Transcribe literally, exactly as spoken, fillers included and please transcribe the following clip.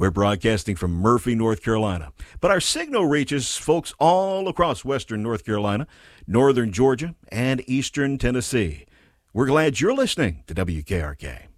We're broadcasting from Murphy, North Carolina, but our signal reaches folks all across western North Carolina, northern Georgia, and eastern Tennessee. We're glad you're listening to W K R K.